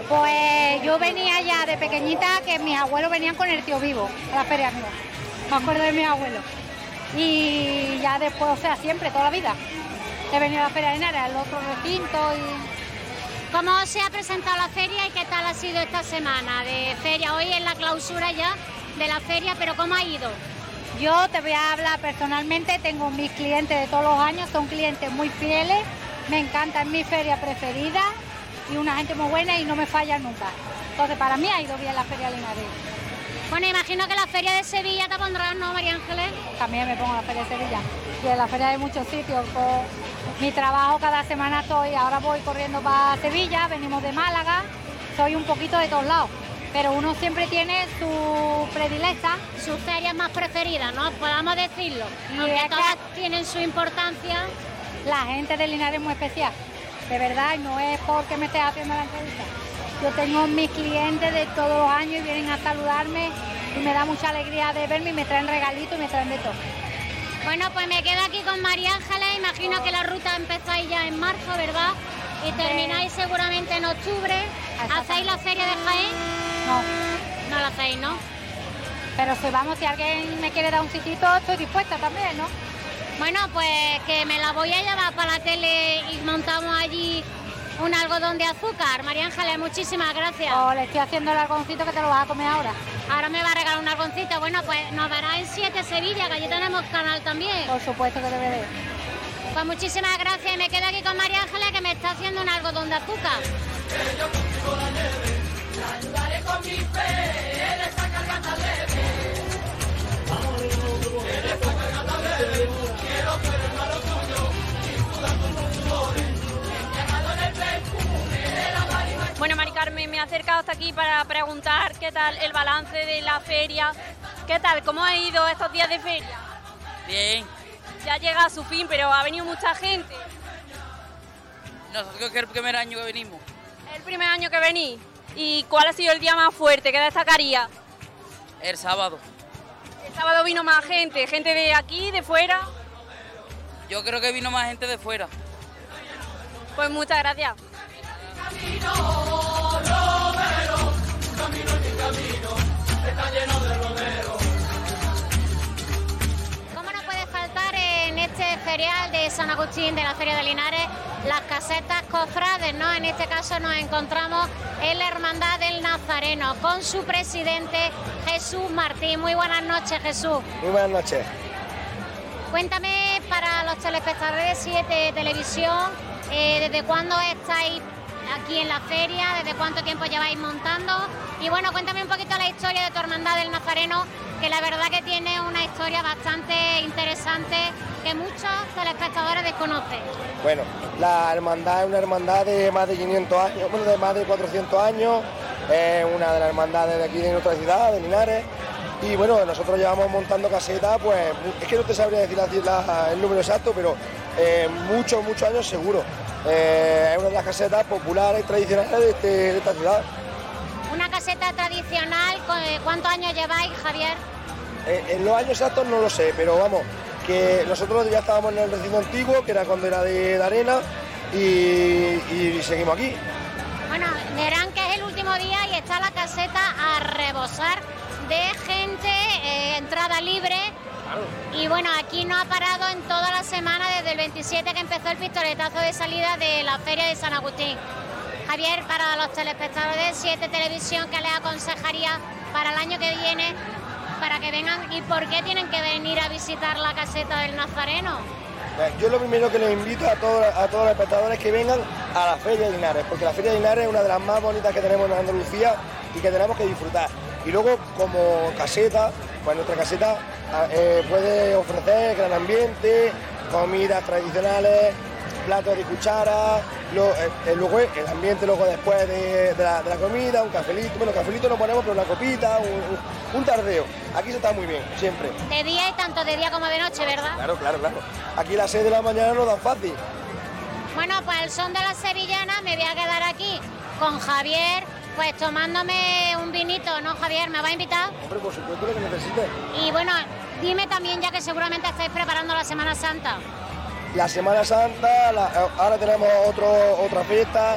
Pues yo venía ya de pequeñita, que mis abuelos venían con el tío vivo a la feria, mira. Me acuerdo de mis abuelos. Y ya después, o sea, siempre, toda la vida. He venido a la Feria de Linares, al otro recinto y... ¿Cómo se ha presentado la feria y qué tal ha sido esta semana de feria? Hoy es la clausura ya de la feria, pero ¿cómo ha ido? Yo te voy a hablar personalmente, tengo mis clientes de todos los años, son clientes muy fieles, me encanta, es mi feria preferida y una gente muy buena y no me falla nunca. Entonces, para mí ha ido bien la Feria de Linares. Bueno, imagino que la feria de Sevilla te pondrás, ¿no, María Ángeles? También me pongo en la Feria de Sevilla y en la feria hay muchos sitios. Mi trabajo cada semana ahora voy corriendo para Sevilla, venimos de Málaga, soy un poquito de todos lados, pero uno siempre tiene su predilecta. Sus ferias más preferidas, ¿no? Podamos decirlo. Y aunque es todas tienen su importancia. La gente de Linares es muy especial, de verdad, y no es porque me estés haciendo la entrevista. Yo tengo mis clientes de todos los años y vienen a saludarme y me da mucha alegría de verme y me traen regalitos y me traen de todo. Bueno, pues me quedo aquí con María Ángeles, imagino que la ruta empezáis ya en marzo, ¿verdad? Y termináis seguramente en octubre. ¿Hacéis la feria de Jaén? No. No la hacéis, ¿no? Pero si alguien me quiere dar un sitito, estoy dispuesta también, ¿no? Bueno, pues que me la voy a llevar para la tele y montamos allí un algodón de azúcar. María Ángeles, muchísimas gracias. Le estoy haciendo el algodoncito que te lo vas a comer ahora. Ahora me va a regalar un algoncito. Bueno, pues nos verás en 7 Sevilla, que allí tenemos canal también. Por supuesto que te veré. Pues muchísimas gracias y me quedo aquí con María Ángeles, que me está haciendo un algodón de azúcar. Yo consigo la nieve, la ayudaré con mi fe, él está cargando leve. Él está cargando leve, quiero que eres malo tuyo, y sudando los sudores, enterrado en el perfume de la barima. Bueno, Mari Carmen, me he acercado hasta aquí para preguntar qué tal el balance de la feria. ¿Qué tal? ¿Cómo ha ido estos días de feria? Bien. Ya llega a su fin, pero ha venido mucha gente. Nosotros que es el primer año que venimos. ¿Es el primer año que venís? ¿Y cuál ha sido el día más fuerte? ¿Qué destacaría? El sábado. El sábado vino más gente de aquí, de fuera. Yo creo que vino más gente de fuera. Pues muchas gracias. Camino, romero, camino en mi camino, está lleno de romero. ¿Cómo no puede faltar en este ferial de San Agustín de la Feria de Linares las casetas cofrades, ¿no? En este caso nos encontramos en la Hermandad del Nazareno con su presidente Jesús Martín. Muy buenas noches, Jesús. Muy buenas noches. Cuéntame para los telespectadores de 7 Televisión, ¿desde cuándo estáis aquí en la feria? ¿Desde cuánto tiempo lleváis montando? Y bueno, cuéntame un poquito la historia de tu Hermandad del Nazareno, que la verdad que tiene una historia bastante interesante que muchos telespectadores desconocen. Bueno, la hermandad es una hermandad de más de 500 años, bueno, de más de 400 años, es una de las hermandades de aquí de nuestra ciudad, de Linares, y bueno, nosotros llevamos montando casetas, pues es que no te sabría decir el número exacto, pero muchos años seguro. Es una de las casetas populares y tradicionales de esta ciudad. Una caseta tradicional, ¿cuántos años lleváis, Javier? En los años exactos no lo sé, pero vamos, que nosotros ya estábamos en el recinto antiguo, que era cuando era de arena, y seguimos aquí. Bueno, verán que es el último día y está la caseta a rebosar de gente, entrada libre. Claro. Y bueno, aquí no ha parado en toda la semana desde el 27 que empezó el pistoletazo de salida de la Feria de San Agustín. Javier, para los telespectadores de 7 Televisión, ¿qué les aconsejaría para el año que viene para que vengan y por qué tienen que venir a visitar la caseta del Nazareno? Yo lo primero que les invito a todos los espectadores que vengan a la Feria de Linares, porque la Feria de Linares es una de las más bonitas que tenemos en Andalucía y que tenemos que disfrutar. Y luego, como caseta, pues nuestra caseta puede ofrecer gran ambiente, comidas tradicionales, platos de cuchara, luego el ambiente luego después de la comida, un cafelito, bueno, cafelito no ponemos, pero una copita, un tardeo. Aquí se está muy bien, siempre. De día y tanto de día como de noche, ¿verdad? Claro. Aquí a las 6 de la mañana no dan fácil. Bueno, pues el son de la sevillana me voy a quedar aquí con Javier, pues tomándome un vinito, ¿no, Javier? ¿Me va a invitar? Hombre, por supuesto, lo que necesites. Y bueno, dime también, ya que seguramente estáis preparando la Semana Santa. La Semana Santa, ahora tenemos otra fiesta.